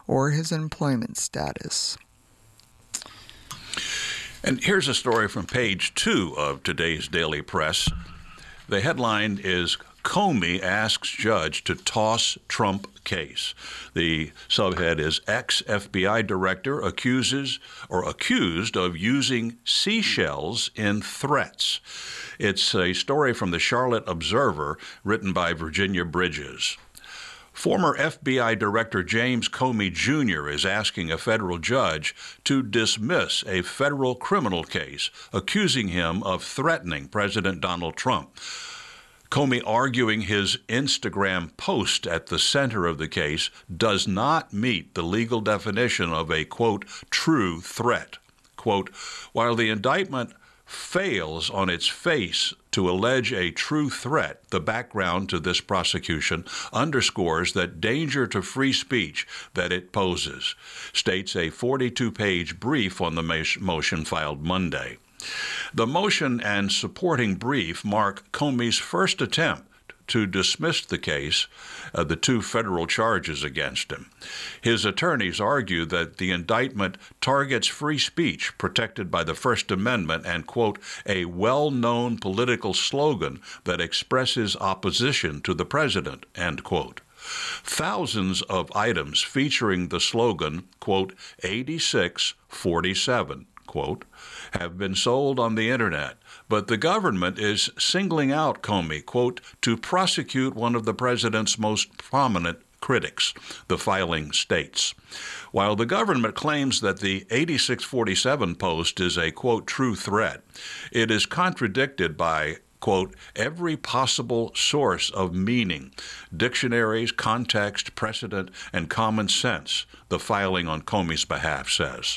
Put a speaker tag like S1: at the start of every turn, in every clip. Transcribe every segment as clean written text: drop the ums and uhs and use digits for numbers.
S1: or his employment status.
S2: And here's a story from page 2 of today's Daily Press. The headline is Comey asks judge to toss Trump case. The subhead is ex-FBI director accused of using seashells in threats. It's a story from the Charlotte Observer written by Virginia Bridges. Former FBI Director James Comey Jr. is asking a federal judge to dismiss a federal criminal case accusing him of threatening President Donald Trump. Comey arguing his Instagram post at the center of the case does not meet the legal definition of a, quote, true threat. Quote, while the indictment fails on its face to allege a true threat, the background to this prosecution underscores that danger to free speech that it poses, states a 42-page brief on the motion filed Monday. The motion and supporting brief mark Comey's first attempt to dismiss the case, the 2 federal charges against him. His attorneys argue that the indictment targets free speech protected by the First Amendment and, quote, a well-known political slogan that expresses opposition to the president, end quote. Thousands of items featuring the slogan, quote, 8647, quote, have been sold on the internet, but the government is singling out Comey, quote, to prosecute one of the president's most prominent critics, the filing states. While the government claims that the 8647 post is a, quote, true threat, it is contradicted by, quote, every possible source of meaning, dictionaries, context, precedent, and common sense, the filing on Comey's behalf says.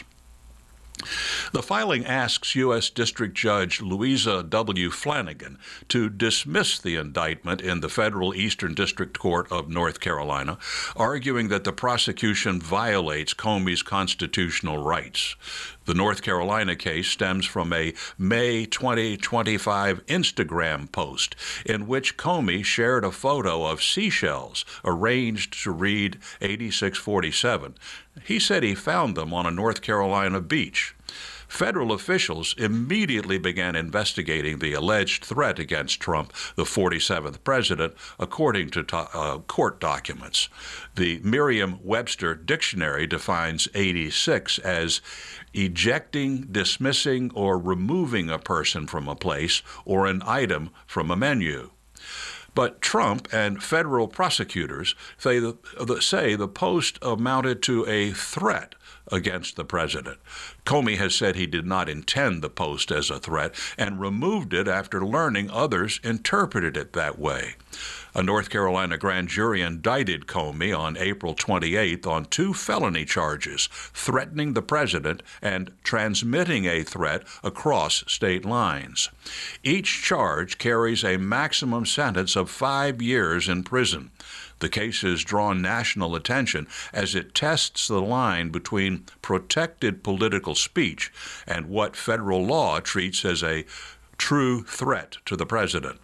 S2: The filing asks U.S. District Judge Louisa W. Flanagan to dismiss the indictment in the Federal Eastern District Court of North Carolina, arguing that the prosecution violates Comey's constitutional rights. The North Carolina case stems from a May 2025 Instagram post in which Comey shared a photo of seashells arranged to read 8647. He said he found them on a North Carolina beach. Federal officials immediately began investigating the alleged threat against Trump, the 47th president, according to court documents. The Merriam-Webster dictionary defines 86 as ejecting, dismissing, or removing a person from a place or an item from a menu. But Trump and federal prosecutors say the post amounted to a threat against the president. Comey has said he did not intend the post as a threat and removed it after learning others interpreted it that way. A North Carolina grand jury indicted Comey on April 28th on 2 felony charges, threatening the president and transmitting a threat across state lines. Each charge carries a maximum sentence of 5 years in prison. The case has drawn national attention as it tests the line between protected political speech and what federal law treats as a true threat to the president.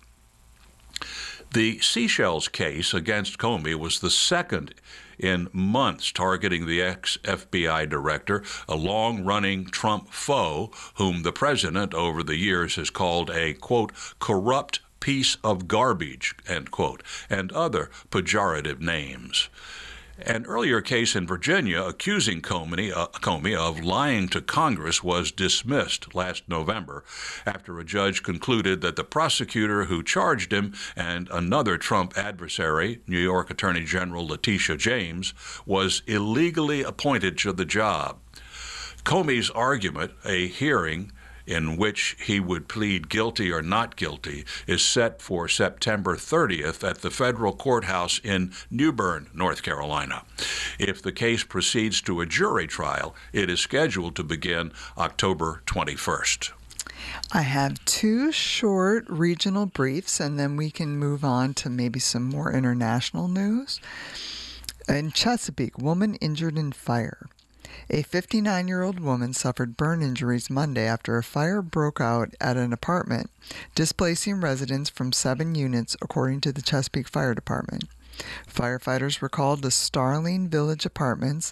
S2: The Seychelles case against Comey was the second in months targeting the ex-FBI director, a long-running Trump foe whom the president over the years has called a, quote, corrupt piece of garbage, end quote, and other pejorative names. An earlier case in Virginia accusing Comey of lying to Congress was dismissed last November after a judge concluded that the prosecutor who charged him and another Trump adversary, New York Attorney General Letitia James, was illegally appointed to the job. Comey's argument, a hearing in which he would plead guilty or not guilty, is set for September 30th at the federal courthouse in New Bern, North Carolina. If the case proceeds to a jury trial, it is scheduled to begin October 21st.
S1: I have 2 short regional briefs, and then we can move on to maybe some more international news. In Chesapeake, woman injured in fire. A 59-year-old woman suffered burn injuries Monday after a fire broke out at an apartment, displacing residents from 7 units, according to the Chesapeake Fire Department. Firefighters were called to Starling Village Apartments